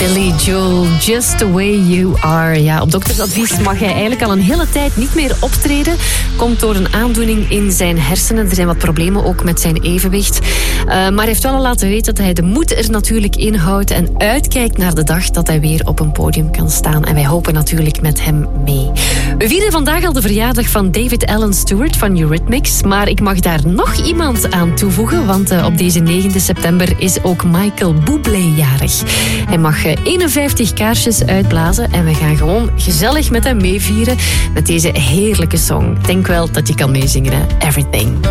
Billy Joel, Just the Way You Are. Ja, op doktersadvies mag hij eigenlijk al een hele tijd niet meer optreden. Komt door een aandoening in zijn hersenen. Er zijn wat problemen ook met zijn evenwicht. Maar hij heeft wel al laten weten dat hij de moed er natuurlijk in houdt en uitkijkt naar de dag dat hij weer op een podium kan staan. En wij hopen natuurlijk met hem mee. We vieren vandaag al de verjaardag van David Alan Stewart van Eurythmics. Maar ik mag daar nog iemand aan toevoegen, want op deze 9 september is ook Michael Bublé jarig. Hij mag 51 kaarsjes uitblazen en we gaan gewoon gezellig met hem meevieren met deze heerlijke song. Ik denk wel dat je kan meezingen, hè? Everything.